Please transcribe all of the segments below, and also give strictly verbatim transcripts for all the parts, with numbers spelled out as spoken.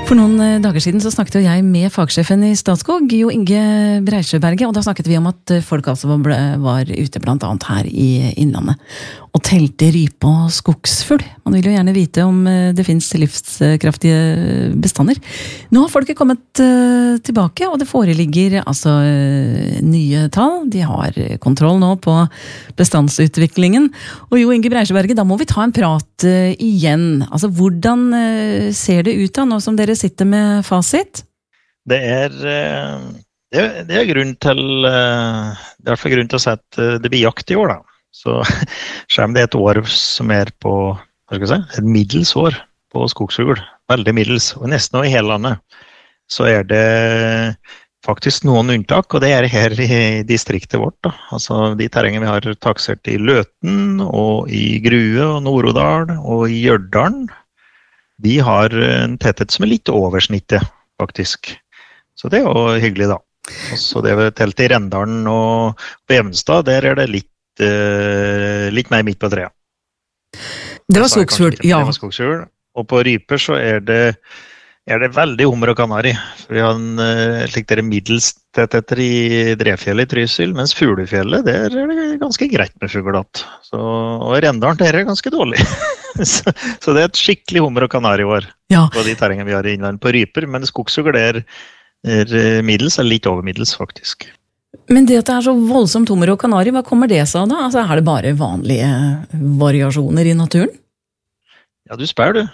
For noen dager siden så snakket jeg med fagsjefen i Statskog, Jo Inge Breisjøberget, og da snakket vi om at folk altså var ute blant annet her i Innlandet og telte rype og skogsfugl. Man vil jo gjerne vite om det finnes livskraftige bestander. Nå har folket kommet tilbake, og det foreligger altså nye tall. De har kontroll nå på bestandsutviklingen. Og Jo Inge Breisjøberget, da må vi ta en prat igjen. Altså, hvordan ser det ut da, nå som dere sitter med fasit? Det er, det er, det er grunn til, det er i hvert fall grunn til å si at det blir jakt i år da. Så selv om det er et år som er på, hva skal jeg si, et middels år på skogsfugl, veldig middels, og nesten i hele landet, så er det faktisk noen unntak, og det er her i distriktet vårt da. Altså de terrengene vi har taksert i Løten, og i Grue, og Nord-Odal, og i Gjørdalen, de har en tetthet som er litt over snittet, faktisk. Så det er jo hyggelig da. Og så det er telt i Rendalen og på Evenstad, der er det litt Uh, litt mer midt på treet. Det var skogsfugl, ja. Det var skogsfugl. Og på ryper så er det, er det veldig hummer og kanari. Vi har en uh, slik der middels tettheter i Drefjellet i Trysil, mens Fuglefjellet, der er det ganske greit med fuglatt. Så, og i Rendalen, der er det ganske dårlig. så, så det er et skikkelig hummer og kanari i år ja. På de terrengene vi har i innlandet på ryper, men skogsfugl er, er middels, eller litt over middels faktisk. Men det at det er så voldsomt hummer og kanari, hva kommer det seg da? Altså, er det bare vanlige variasjoner i naturen? Ja, du spør du.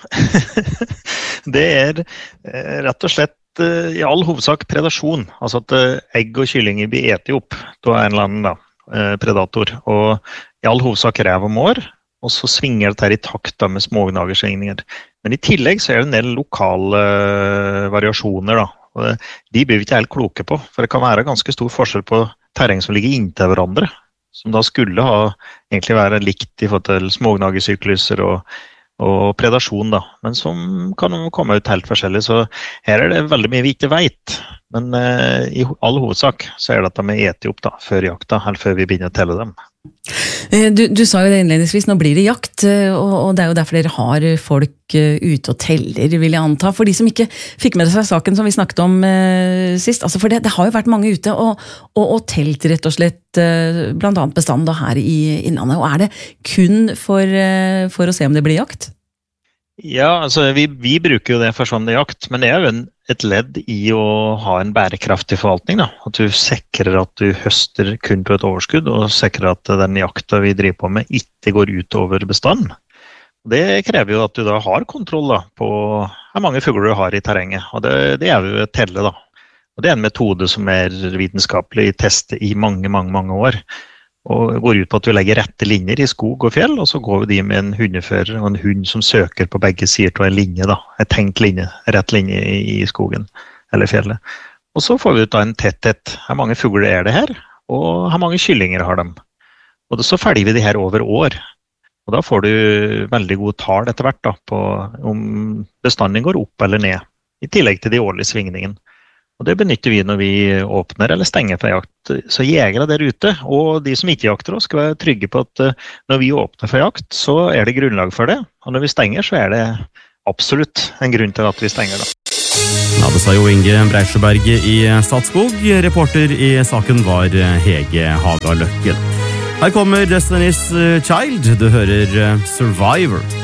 det er eh, rett og slett eh, i all hovedsak predasjon. Altså at eh, egg og kyllinger blir etet opp av en eller annen da, eh, predator. Og i all hovedsak rev om år, og så svinger det her i takt da, med smågnagersvingninger. Men i tillegg så er det en del lokale eh, variasjoner da. Og de blir vi ikke helt kloke på, for det kan være ganske stor forskjell på terreng som ligger inntil hverandre, som da skulle ha egentlig være likt i forhold til smågnagersykluser og, og predasjon da, men som kan komme ut helt forskjellig, så her er det veldig mye vi ikke vet, men eh, i all hovedsak så er det at de er etet opp da, før jakta, eller før vi begynner å telle dem. Du, du sa jo det innledningsvis, nå blir det jakt, og, og det er jo derfor dere har folk ute og teller, vil jeg anta. For de som ikke fikk med seg saken som vi snakket om eh, sist, altså for det, det har jo vært mange ute og, og, og telt rett og slett eh, blant annet bestand da, her i Innlandet. Og er det kun for, eh, for å se om det blir jakt? Ja, altså vi, vi bruker jo det for sånn det er jakt, men det er jo en, et ledd i å ha en bærekraftig forvaltning da. At du sikrer at du høster kun på et overskudd, og sikrer at den jakta vi driver på med ikke går ut over bestand. Det krever jo at du da har kontroll da, på hvor mange fugler du har i terrenget, og det, det er jo et telle da. Og det er en metode som er vitenskapelig testet i mange, mange, mange år. Og går ut på at du legger rette linjer i skog og fjell, og så går de med en hundefører og en hund som søker på begge sider til en linje da, en tenkt linje, rett linje i skogen eller fjellet. Og så får vi ut da en tetthet, hvor mange fugler er det her, og hvor mange kyllinger har de. Og så ferdig vi de her over år, og da får du veldig gode tall etter hvert da, på om bestanden går opp eller ned, i tillegg til de årlige svingningene. Og det benytter vi når vi åpner eller stenger for jakt. Så jegere der ute, og de som ikke jakter oss, skal være trygge på at når vi åpner for jakt, så er det grunnlag for det. Og når vi stenger, så er det absolutt en grunn til at vi stenger da. Ja, det sa Jo Inge Breisjøberget i Statskog. Reporter i saken var Hege Haga Løkken. Her kommer Destiny's Child. Du hører Survivor.